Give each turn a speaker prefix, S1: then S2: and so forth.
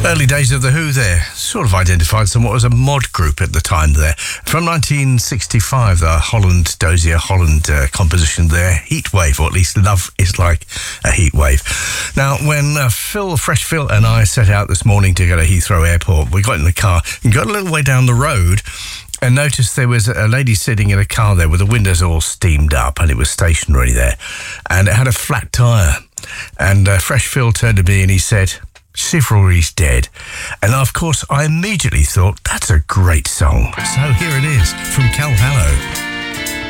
S1: Early days of The Who there. Sort of identified somewhat as a mod group at the time there. From 1965, the Holland, Dozier Holland composition there, Heatwave, or at least Love is Like a Heatwave. Now, when Fresh Phil and I set out this morning to go to Heathrow Airport, we got in the car and got a little way down the road and noticed there was a lady sitting in a car there with the windows all steamed up, and it was stationary there, and it had a flat tyre. And Fresh Phil turned to me and he said, "Chivalry's dead." And of course I immediately thought, that's a great song. So here it is from Cal Hallow.